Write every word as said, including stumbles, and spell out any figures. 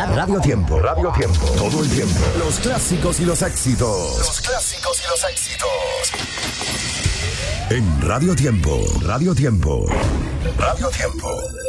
Radio Tiempo. Radio Tiempo. Todo el tiempo. Los clásicos y los éxitos. Los clásicos y los éxitos. En Radio Tiempo. Radio Tiempo. Radio Tiempo.